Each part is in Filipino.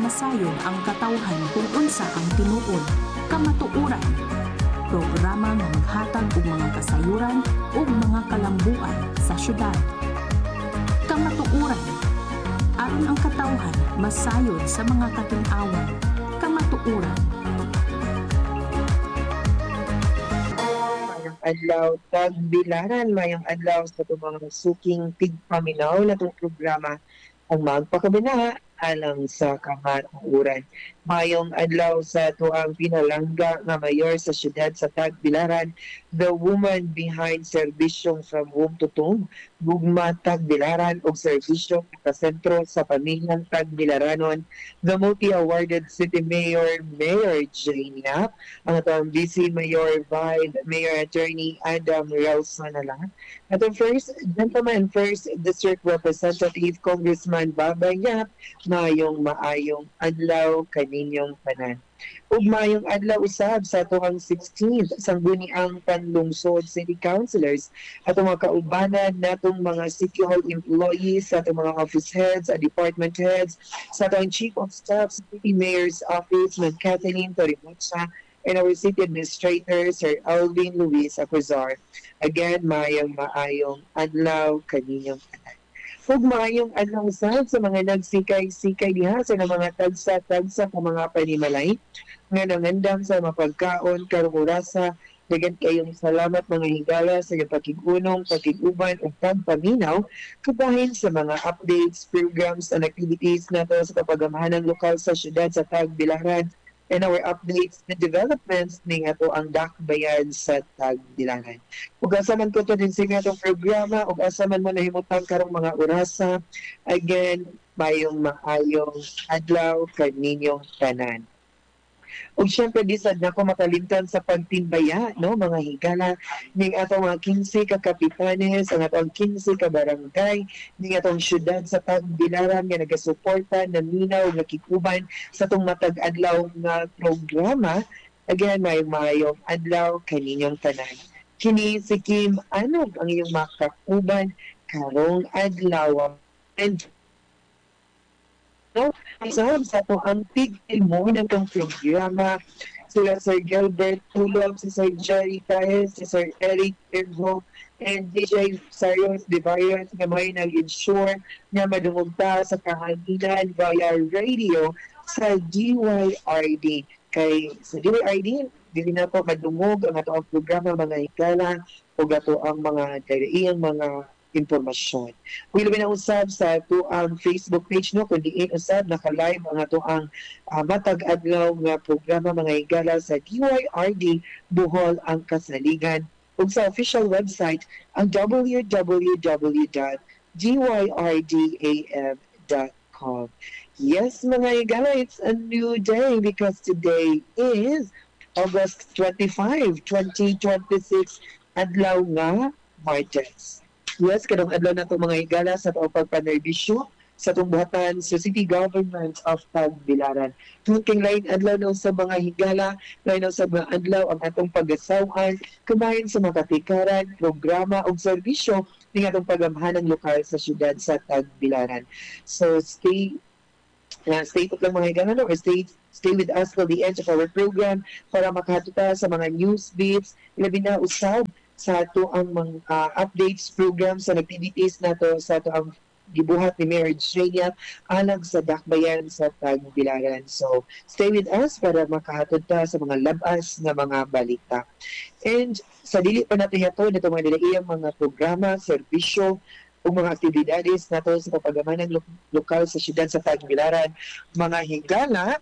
masayon ang katawhan kung unsa ang tinuod. Kamatuoran, programa nga maghatag og mga kasayuran ug mga kalambuan sa syudad. Kamatuoran, aron ang katawhan masayon sa mga katin-awan. Kamatuoran. Mayang adlaw tagbilaran, mayang adlaw sa itong mga suking tigpaminaw na itong programa ang magpakabina alang sa kamatuoran. Mayong adlaw sa tuang pinalangga nga mayor sa siyudad sa Tagbilaran, the woman behind serbisyong from womb to tomb, gugma Tagbilaran og serbisyong kasentro sa pamilyang Tagbilaranon, the multi-awarded city mayor, Mayor Jane Yap, ang atong vice mayor, mayor attorney Adam Rausanala, atong first gentleman, first district representative, Congressman Babay Yap, maayong adlaw kaninyong tanan. Ug maayong adlaw usab sa tuang 16th sangguniang panlungsod city councilors at mga kaubanan natong mga city hall employees, sa atong mga office heads, department heads, sa atong chief of staff sa city mayor's office, Ms. Kathleen Toributsa, and our city administrator, Sir Alvin Luis Acuzar. Again, maayong adlaw kaninyong tanan. Ug maayong adlaw usab sa mga nagsikay-sikay diha sa mga tagsa-tagsa sa mga panimalay nga nangandam sa mapagkaon karong orasa. Dagan kayong salamat mga higala sa iyong pakig-unong, pakig-uban ug pagpaminaw kabahin sa mga updates, programs and activities nato sa kapagamahanan lokal sa syudad sa Tagbilaran and our updates na developments ning ato ang dakbayan sa Tagbilaran. Ug asa man ko to din sa atong programa ug asa man mo nahimutang karong mga orasa, again mayong maayong adlaw kaninyong tanan. Ug syempre di sad nako makalimtan sa pagtimbaya no mga higala ning atong mga 15 ka kapitanes, ang atong 15 ka barangay ning atong syudad sa Tagbilaran nga nagasuporta na minaw nga kikuban sa tong matag adlaw nga programa. Again, mayong adlaw kaninyong tanan. Kini si Kim Anog ang iyong makakuban karong adlaw. And no, sa to ang tigil mo ng itong programa, sila Sir Gilbert Tulog, si Sir Jerry Taez, si Sir Eric Ergo, and DJ Sayos Devias nga may nag-ensure na madungugta sa kahanginan via radio sa DYRD. Kay sa DYRD, dili na po madungog ang ato ang programa mga higala o ato ang mga iyang mga impormasyon. Kung ilabi na usab sa ato ang Facebook page no, kundi usab naka-live ang ato ang matag adlaw nga programa mga higala sa DYRD Bohol ang Kasaligan ug sa official website ang www.dyrdaf.com. Yes, mga higala, it's a new day because today is August 25, 2026, adlaw nga Martes. Yes, kadong adlaw na itong mga higala sa itong pagpanerbisyo sa itong buhatan sa City Government of Tagbilaran. Tuking lain adlaw na sa mga higala, lain na sa mga adlaw ang atong pag-asawan, kumain sa mga katikaran, programa o serbisyo ng atong pagamahanan lokal sa syudad sa Tagbilaran. So stay put lang mga higala, no? Or stay with us till the end of our program para makahatuta sa mga news beats, ilabi na usab sa ato ang mga updates, programs and activities nato sa ato ang gibuhat ni Mayor Jane alang sa dakbayan sa Tagbilaran. So, stay with us para makahatod ta sa mga labas na mga balita. And sa dili pa natin ito, nito mga nilaiyang mga programa, serbisyo, o mga aktibidades nato sa kapagamanan lokal sa syudad sa Tagbilaran. Mga higala,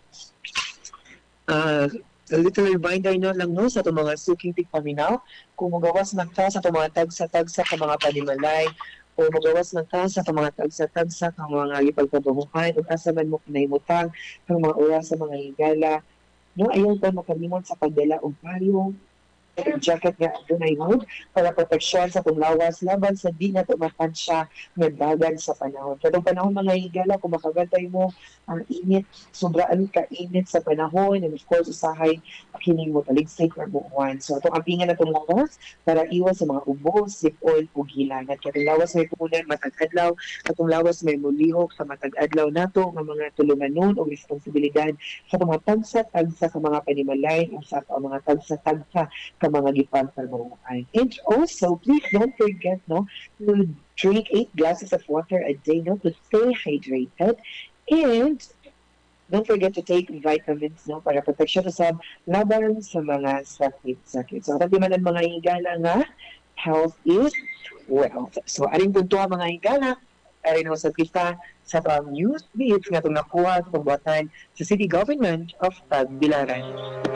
a little reminder no lang no sa itong mga suking tigpaminaw, kung magawas ng ta sa itong mga tagsa-tagsa ka mga panimalay o magawas ng ta sa itong mga tagsa-tagsa ka mga ipagpabuhuhan o asa man mo kinahimutang ang mga oras sa mga higala no, ayaw pa makalimot sa pagdala og payong jacket nga dunay hood para proteksyon sa itong lawas laban sa di na ito matansya nga dagan sa panahon. Katong panahon mga higala, kung makagantay mo ang init, sobraan ka init sa panahon, and of course, usahay kini mo taligsik or buuan. So, itong ampingan na itong lawas para iwas sa mga ubo, sipol, ug hilanat. Katong lawas may punan, matag-adlaw, katong lawas may mulihok sa matag-adlaw nato nga mga tulunganon o responsibilidad sa mga tagsa-tagsa sa mga panimalay o sa mga tagsa-tagsa sa mga gipagtrabahoan. And also, please don't forget to drink 8 glasses of water a day to stay hydrated. And don't forget to take vitamins para protection sa laban sa mga sakit-sakit. So, tabi man ang mga higala nga, health is wealth. So, aring punto mga higala, aring sa kita sa news beats nga itong nakuha sa pagbuatan sa City Government of Tagbilaran.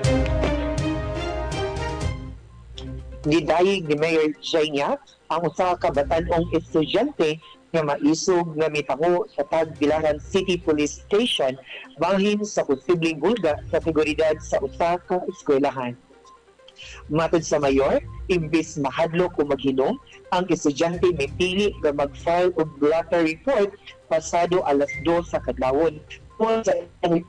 Gidayig ni Mayor Jania ang usa ka batanong estudyante nga maisog nga mitango sa Tagbilaran City Police Station bahin sa posibleng bulga sa seguridad sa usa ka eskwelahan. Matod sa mayor, imbis mahadlok o maghinom, ang estudyante may pili nga mag-file og blatter report pasado alas 2 sa kadlawon tungod sa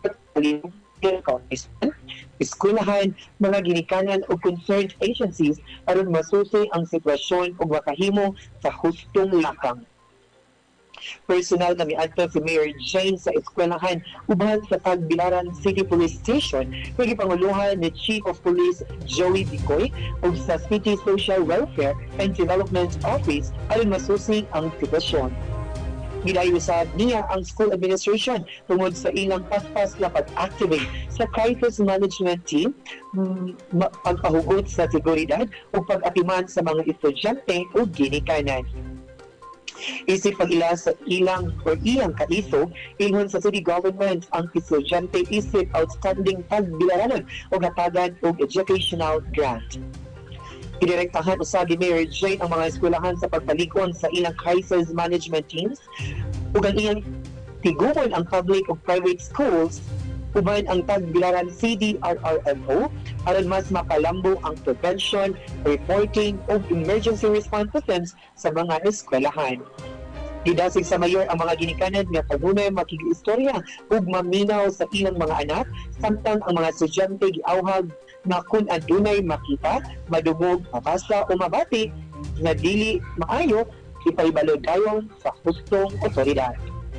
eskwelahan, mga ginikanan o concerned agencies aron masusi ang sitwasyon o makahimo sa hustong lakang. Personal na miadto si Mayor Jane sa eskwelahan uban sa Tagbilaran City Police Station kay gipanguluhan ni Chief of Police Joey Bicoy ug sa City Social Welfare and Development Office aron masusi ang sitwasyon. Gidayusad niya ang school administration tungod sa ilang paspas na pag-activate sa crisis management team, pagpahugot sa seguridad o pag-atiman sa mga estudyante o ginikanan. Isip pag-ila sa ilang o iyang kaisog, ingon sa city government ang estudyante isip outstanding Tagbilaranon o hatagan og educational grant. Idirektahan usab ni Mayor Jane ang mga eskwelahan sa pagpalikon sa ilang crisis management teams ug ang iyang tigugon ang public ug private schools uban ang Tagbilaran CDRRMO aron mas makalambo ang prevention, reporting ug emergency response systems sa mga eskwelahan. Didasig sa mayor ang mga ginikanan nga kanunay makigistorya ug maminaw sa ilang mga anak samtang ang mga estudyante giawhag na kung adunay makita, madungog, mabasa o mabati na dili maayo, ipaibalod dayon sa hustong otoridad.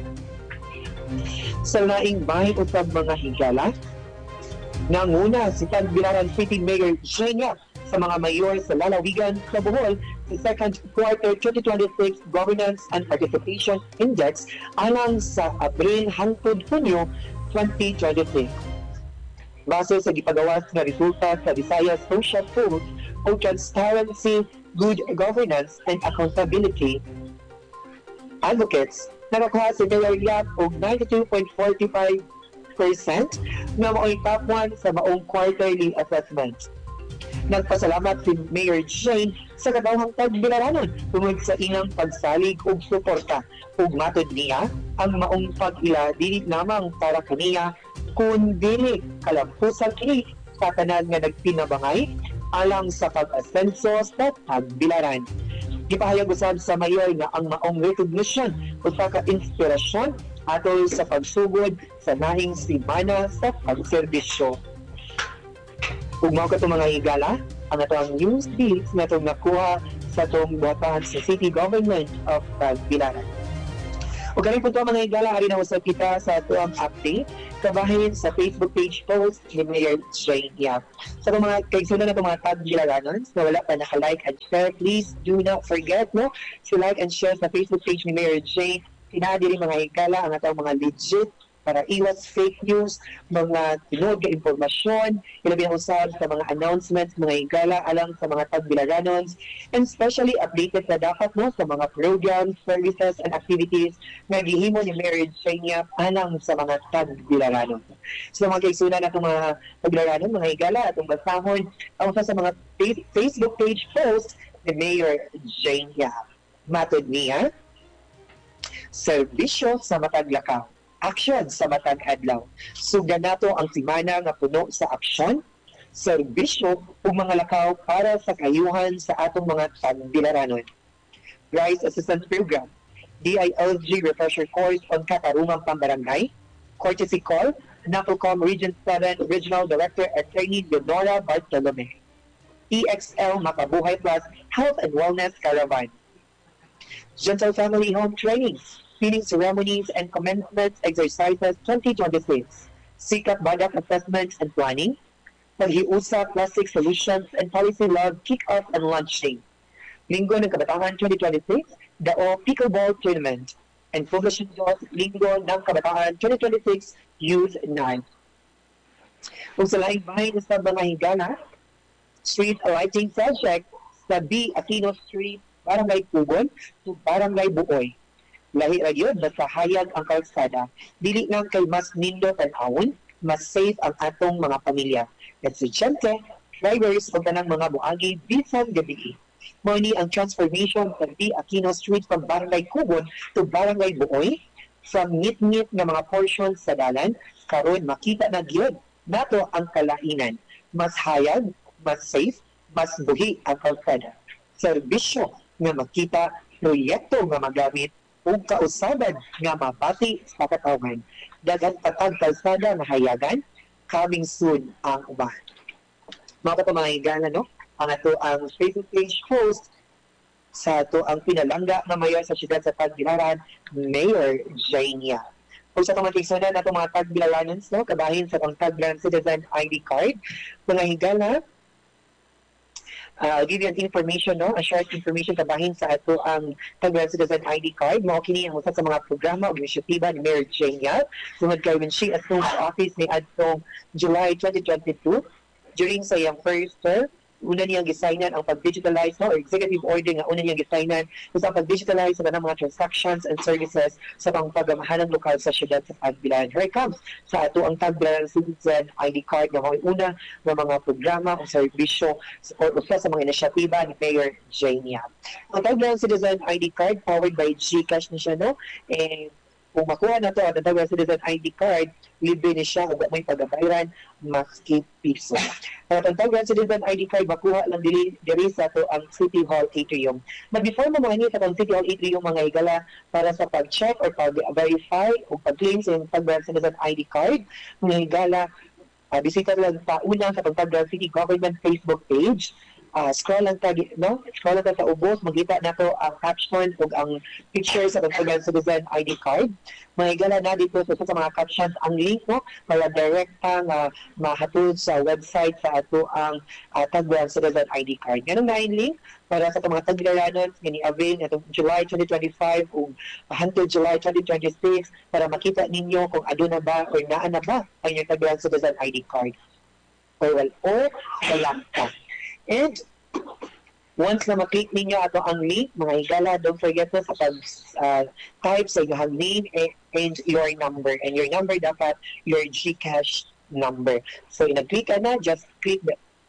Sa laing bahin usab mga higala, nanguna si Tagbilaran City Mayor Jenya sa mga mayor sa lalawigan sa Bohol sa second quarter 2026 Governance and Participation Index alang sa Abril hangtod Hunyo 2026. Base sa gipagawas nga resulta sa Visayas Social Tools o Transparency, Good Governance, and Accountability Advocates, nakakuha si Mayor Yap og 92.45% na mao'y top 1 sa maong quarterly assessment. Nagpasalamat si Mayor Jane sa katawhang Tagbilaranon tungod sa ilang pagsalig ug suporta ug matod niya ang maong pag-ila dili lamang para kaniya kundi kalampusan kini sa tanan nga nagpinabangay alang sa pag-asenso sa Tagbilaran. Gipahayag usab sa mayor nga ang maong recognition usa ka inspirasyon atol sa pagsugod sa nahing simana sa pagserbisyo. Ug mao katong mga higala, ang atong news beats na itong nakuha sa itong buhatahan sa City Government of Tagbilaran. O galing po ito mga higala, harin na usap kita sa itong update kabahin sa Facebook page post ni Mayor Jane Yap. Sa mga kaigsunan na itong mga Tagbilaranons na wala pa naka-like and share, please do not forget to like and share sa Facebook page ni Mayor Jane. Pinadiri mga higala ang atong mga legit para iwas fake news, mga tinuod nga impormasyon, ilabi ang usab sa mga announcements, mga higala alang sa mga Tagbilaranons, and especially updated na dapat sa mga programs, services, and activities na gihimo ni Mayor Jane alang sa mga Tagbilaranon. So mga kaigsunan na itong mga Tagbilaranon, mga higala, atong basahon, ang sa mga Facebook page post ni Mayor Jane matod niya, serbisyo sa matag lakaw, aksyon sa matag adlaw. Sugdan nato ang simana nga puno sa aksyon, serbisyo ug mga lakaw para sa kayuhan sa atong mga tagbilaranon. Rise Assistance Program, DILG Refresher Course on Katarungang Pambarangay, courtesy call, NAPOCOM Region 7 Regional Director Attorney Leonora Bartolome. EXL Makabuhay Plus Health and Wellness Caravan. Gentle Family Home Trainings, Feeding Ceremonies and Commencement Exercises 2026, Sikap Badak Assessments and Planning, Paghiusa Plastic Solutions and Policy Lab Kick-Off and Launching. Linggo ng Kabataan 2026, Dao Pickleball Tournament, and Poblacion Diyos, Linggo ng Kabataan 2026 Youth Night. Kung sa laing bahay sa mga higala, street lighting project sa B. Aquino Street, Barangay Pugon to Barangay Buoy. Lahi ra gyud basta hayag ang kalsada. Dili lang kay mas nindo tan-awon, mas safe ang atong mga pamilya. Estudyante, drivers ug tanang mga buagi bisan gabi. Mao ni ang transformation sa B. Aquino Street from Barangay Pugon to Barangay Buoy from ngit-ngit nga mga portions sa dalan karon makita na gyud nato ang kalainan. Mas hayag, mas safe, mas buhi ang kalsada. Serbisyo nga makita, proyekto nga magamit, ug kausaban nga mabati sa katawan. Daghang patag kalsada na hayagan, coming soon ang uban. Mga mga higala, no? Ang ato ang Facebook page host sa ato ang pinalangga na mayor sa siyudad sa Tagbilaran, Mayor Jania. Kung sa itong matigsunan na itong mga Tagbilaranon, no? Kabahin sa itong Tagbilaran Citizen ID card, mga higala, I'll give you an information, no? A short information kabahin sa ato ang Tagbilaran Citizen ID card. Mao kini ang usa sa mga programa o inisyatiba ni Mayor Jania. Sungod kay when she assumed office ni adtong July 2022 during sa iyang first term. Una niyang gisignan ang pag-digitalize, no, or executive order nga una niyang gisignan is ang pag-digitalize sa mga transactions and services sa pagpagamahanang lokal sa siyudad sa Tagbilaran. Here it comes sa ato ang Tagbilaran Citizen ID card na mga una ng mga programa o serbisyo o usa sa mga inisyatiba ni Mayor Jania. Ang Tagbilaran Citizen ID card powered by GCash na siya, no? And kung makuha na to ang Tagbilaran Citizen ID card, libre ni siya ug may pagabayaran maski piso. At ang Tagbilaran Citizen ID card makuha lang diri sa to ang City Hall Atrium. But before mo mga sa City Hall Atrium mga higala para sa pag-check or pag-verify o pag-claim sa Tagbilaran Citizen ID card, mga higala, bisita lang sa una sa Tagbilaran City Government Facebook page. Scroll lang ta, no? Scroll lang ta sa ubos, magkita na to ang caption ug ang picture sa Tagbilaran Citizen ID card. Mahigala na dito sa mga captions ang link, no? Para direkta nga mahatod sa website sa ato ang Tagbilaran Citizen ID card. Ganun na yung link para sa mga Tagbilaranon nga ni-avail na July 2025 ug until July 2026 para makita ninyo kung aduna ba o naa na ba ang inyong Tagbilaran Citizen ID card. Or wala pa. And once na maklik ninyo ato ang link, mga higala, don't forget na sa pag-type sa inyong name and your number. And your number dapat your GCash number. So, nag-click ka na, just click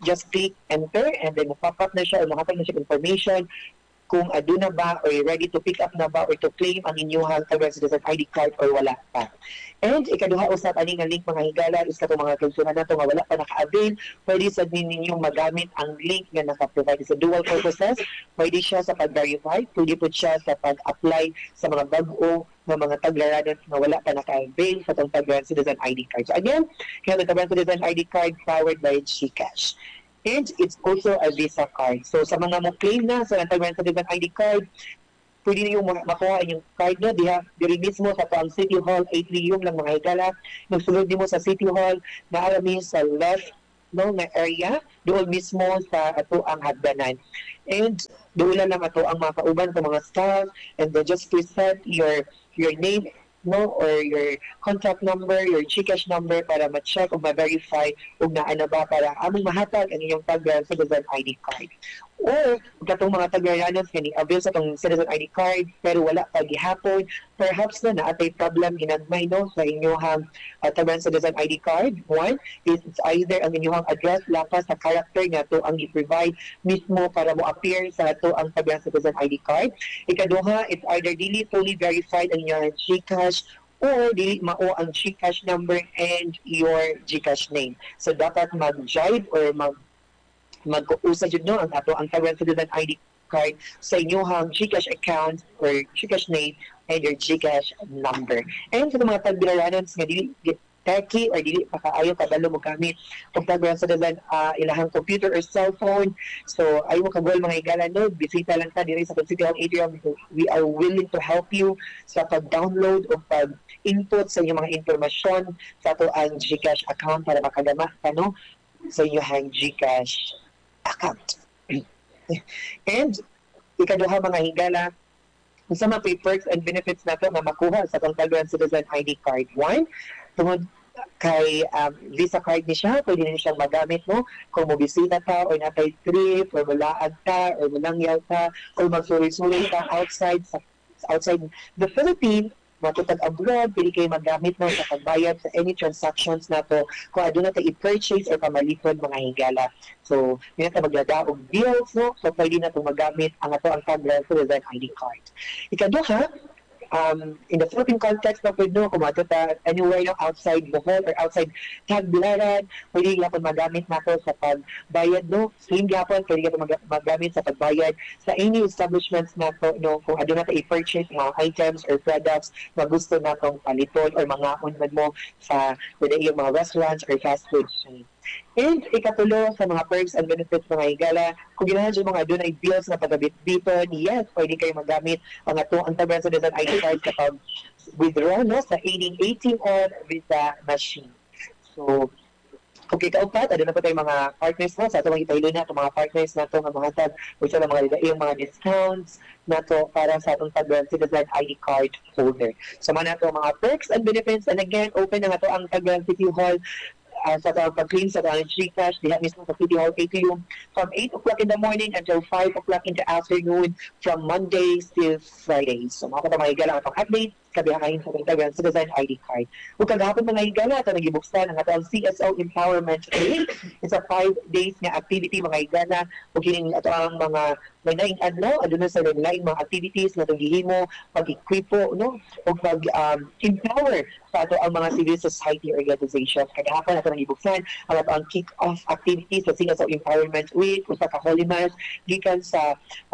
enter and then pop up na siya or makapag na siya information kung aduna ba or ready to pick up na ba or to claim ang inyong Tagbilaran Citizen ID card or wala pa. And ikaduha usap ani nga link mga higala is katong mga konsunan nato nga wala pa naka-avail, pwede sa ninyo magamit ang link nga naka-provide sa dual purposes. Pwede siya sa pag-verify, pwede po siya sa pag-apply sa mga bag-o ng mga Tagbilaranon nga wala pa naka-avail sa itong Tagbilaran Citizen ID card. So again, kaya ang Tagbilaran Citizen ID card powered by GCash. And it's also a Visa card. So sa mga mo claim na sa Tagbilaran Citizen ID card, pwede niyo makuha yung card na diri mismo sa ang City Hall Atrium lang mga higala. Nagsulod nimo sa City Hall na arami sa left no na area doon mismo sa ato ang hagdanan. And doon lang ato ang mga kauban sa mga staff and then just present your name, no, or your contact number, your GCash number para ma-check o ma-verify kung naa na ba para among mahatag ang inyong Tagbilaran Citizen ID card. Or katong mga Tagbilaranon nga ni-avail sa itong Citizen ID card pero wala pa gihapon, perhaps na naatay problem ginagmay no sa inyong Tagbilaran Citizen ID card. One is it's either ang inyong address lapas sa character nga to ang i-provide mismo para mo appear sa to ang Tagbilaran Citizen ID card. Ikaduha, it's either dili fully verified ang inyong GCash or dili mao ang GCash number and your GCash name. So dapat mag-jive or mag-usa jud no ang ato ang Taiwan Citizen ID card sa inyong GCash account or GCash name and your GCash number. And sa mga tagbilaranons nga dili techie or dili pa kaayo kadalo mo gamit og Taiwan Citizen ilahang computer or cellphone. So ayo mo kagol mga igala no, bisita lang ta diri sa City Hall Atrium. We are willing to help you sa pag-download o pag-input sa inyong mga impormasyon sa ato ang GCash account para makagama ka no sa inyong GCash account. And ikaduha mga higala, sa mga perks and benefits nato na makuha sa itong Taiwan Citizen ID card. One, tungod kay Visa card ni siya, pwede na siyang magamit mo kung mobisita ka or natay trip or malaag ka or manangyaw ka or magsuri-suri ka outside the Philippines, matutag abroad, pili kayo magamit mo sa pagbayad sa any transactions na to kung ano na i-purchase or pamalikod mga higala. So, hindi na magladaog bills, no? So, pwede na itong magamit ang ato ang Taiwan Citizen ID card. Ikaduha, in the Philippine context na pwede no, kumato ta anywhere no, outside Bohol or outside Tagbilaran, pwede yapon magamit nato sa pagbayad no, same yapon pwede yapon magamit sa pagbayad sa any establishments nato no, kung ano na ta i-purchase mga items or products na gusto natong paliton or mga unman mo sa pwede yung mga restaurants or fast food chain. And ikatulo sa mga perks and benefits mga higala, kung ginahan dyan mga doon ay bills na pagabit-biton, yes, pwede kayo magamit ang Taiwan Citizen ID card kapag withdraw no, sa 18 on Visa machine. So, kung kaupat, ano na po tayong mga partners mo, sa itong itaylo na itong mga partners na itong mga tag, o sa mga discounts na to para sa itong Taiwan Citizen ID card holder. So, mga na ito mga perks and benefits, and again, open na nga ito ang Taiwan City Hall sa pag-clean sa GCash, diha mismo sa City Hall Atrium from 8 o'clock in the morning until 5 o'clock in the afternoon from Mondays till Fridays. So mga higala ang update kabiyahin sa Taiwan Citizen ID card. Kung kagahapon mga higala, ito nagibuksan ang atong CSO Empowerment Week. It's a 5 days nga activity mga higala. Kung kining ito ang mga may naing adlaw, aduna sa lain mga activities na itong gihimo, pag-equipo, no? O pag-empower sa ito ang mga civil society organizations. Kagahapon ito nagibuksan ang ito ang kick-off activities sa CSO Empowerment Week, usa ka Holy Mass, gikan sa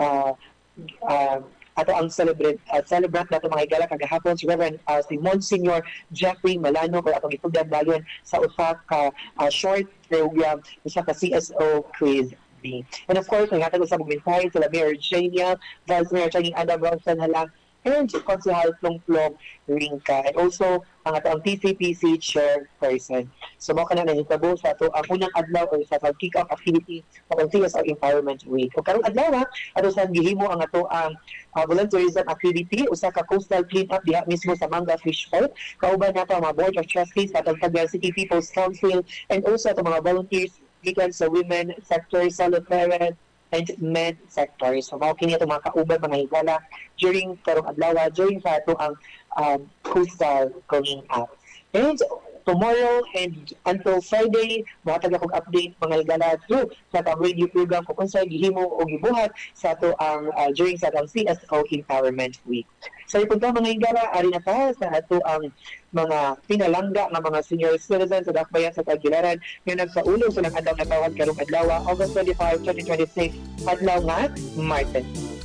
ato ang celebrant na ito mga higala kagahapon si Reverend si Monsignor Jeffrey Malano kung atong itugdan dayon sa usa ka short program usa ka CSO quiz B. And of course, naghatag sa bumentay sila Mayor Eugenia, Vice Mayor Channing Adam Ronson Halang, and Consihal Plong Ringka, and also ang atong TCPC chairperson. So mo kana nahitabo sa ato ang unang adlaw or sa kick-off activity sa CSO Empowerment Week. O karong adlaw ato sa gihimo ang ato ang volunteerism activity usa ka coastal cleanup diha mismo sa Manga Fish Park. Kauban nato ang mga board of trustees sa Tagbilaran City People's Council and also ato mga volunteers gikan sa women sector, solid parent, and med sector. So mao kini ato mga kauban mga higala during karong adlaw during sa ato ang coastal cleaning up. And tomorrow and until Friday, matag akong update mga higala through sa atong radio program kung unsa gihimo o gibuhat sa ato ang during sa atong CSO Empowerment Week. So ipon ka mga higala, ari na ta sa ato ang mga pinalangga ng mga senior citizens sa Dakbayan sa Tagbilaran nga nagsaulong sa adlaw na tawag karong adlaw August 25, 2026 adlaw nga Martes.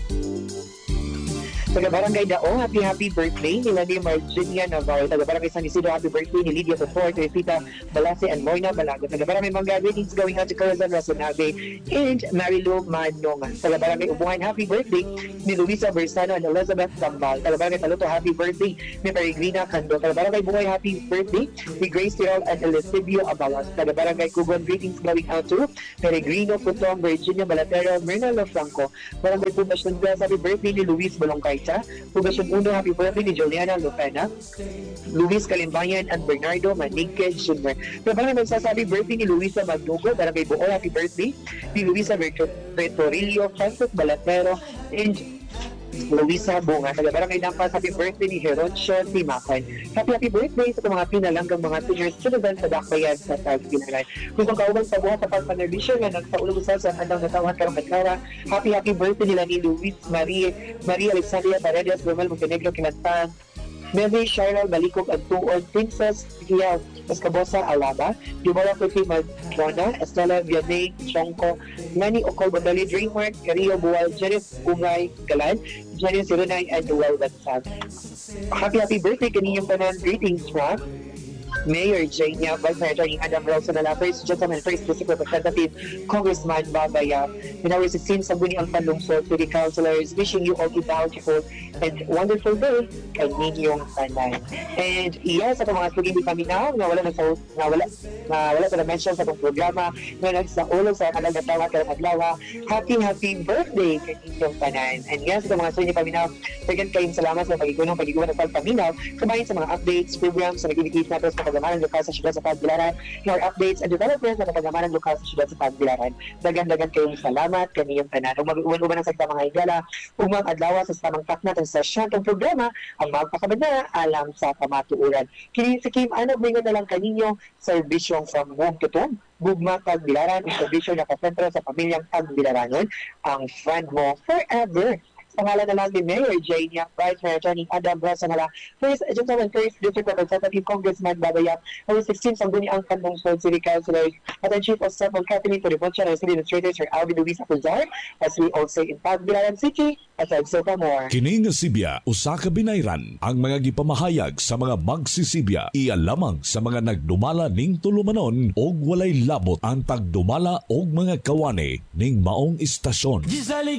Taga-Barangay Dao, happy birthday nila ni Marginia Navarro. Taga-Barangay San Isidro, happy birthday ni Lydia Tofor, Teresita Balase, and Moina Balago. Taga-Barangay Mangga, greetings going out to Corazon Rasonabe and Marilu Manongan. Taga-Barangay Ubuhan, happy birthday ni Luisa Bersano and Elizabeth Tambal. Taga-Barangay Taluto, happy birthday ni Peregrina Cando. Taga-Barangay Buhay, happy birthday ni Grace Tirol and Elisibio Abalas. Taga-Barangay Cugon, greetings going out to Peregrino Putong, Virginia Balatero, Myrna Lofranco. Barangay Poblacion Bell, happy birthday ni Luis Balongkay. Poblacion 1, happy birthday ni Juliana Lupena, Luis Kalimbayan, and Bernardo Manigke Jr. Barangay Magsasabi, birthday ni Luisa Magdugo. Barangay Buo, happy birthday ni Luisa Bertorillo, Francis Balatero, and Luisa Bunga. Taga-Barangay Dampas, happy birthday ni Heroncio Timacan. Happy birthday sa mga pinalanggang mga senior citizens sa Dakbayan sa Tagbilaran. Kung kauban sa buhat sa pagpanerbisyon nga nagsaulog sa andang natawhan karong adlaw, happy birthday nila ni Luis Maria Alexandria Paredes, Romel Montenegro Kinantang, Mary Cheryl Balikog at tuod, Princess Riel Escabosa Alaba, Dimora Kuti Madrona, Estela Vianey Chongko, Nani Ocol Bandali, Dreammark, Carillo Buwal, Janice Ungay Galan, Janice Irunay, and Noel Bansag. Happy birthday kaninyong tanan. Greetings from Mayor Jania, Vice Mayor Attorney Adam Rosonala, First Gentleman, First District Representative, Congressman Babaya, in our 16 Sabuni ang Panlungsod, City Councilors, wishing you all a bountiful and wonderful day kay ninyong tanan. And yes, sa mga hindi kami na wala sa na-mention sa itong programa, na sa ulo sa kanagatawa kalamaglawa, happy birthday kay ninyong tanan. And yes, sa mga hindi kami na, tagad kayong salamat sa pagigunan ng pagpaminaw, kumain sa mga updates, programs, sa nag-ibigit natin sa pagamanan lokal sa siyudad sa Pagbilaran, your updates and developments sa pagamanan lokal sa siyudad sa Pagbilaran. Dagan-dagan kayong salamat kaniyong tanan. Uman-uman ang sa mga higala, umang adlaw sa samang takna ng sesyon ng programa, ang magpakabana alam sa kamatuuran. Kini sa Kim, mingon na lang kaninyo, serbisyong from home to home, Gugma Pagbilaran, ang serbisyo na kasentro sa pamilyang Pagbilaranon, ang friend mo forever. Sa ngalan na lang ni Mayor Jania, Vice Mayor Attorney Adam Rosonala, First Gentleman, First District Representative Congressman Babaya, our 16 Sangguni ang Panlungsod City Councilors, at ang Chief of Staff of Cabinet for the Buncha and City Administrator, Sir Alvin Luis Apuzar, as we all say in Pagbilaran City, at also pa more. Kining Sibya, usa ka binayran, ang mga gipamahayag sa mga magsisibya, iya lamang sa mga nagdumala ning tulumanon, og walay labot ang tagdumala og mga kawane ning maong istasyon.